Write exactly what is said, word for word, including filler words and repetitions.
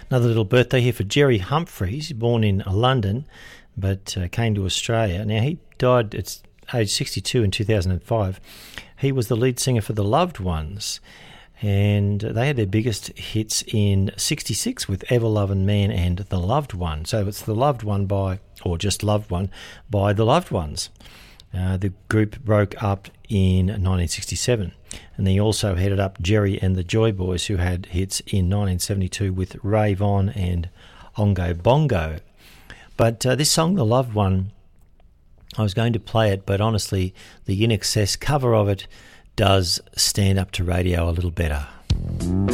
Another little birthday here for Jerry Humphreys, born in London, but uh, came to Australia. Now, he died at age sixty-two in two thousand five. He was the lead singer for The Loved Ones, and they had their biggest hits in sixty-six with Ever Lovin' Man and The Loved One. So it's The Loved One by, or just Loved One, by The Loved Ones. Uh, the group broke up in nineteen sixty-seven, and they also headed up Jerry and the Joy Boys, who had hits in nineteen seventy-two with Rave On and Ongo Bongo. But uh, this song, The Loved One, I was going to play it, but honestly, the I N X S cover of it does stand up to radio a little better.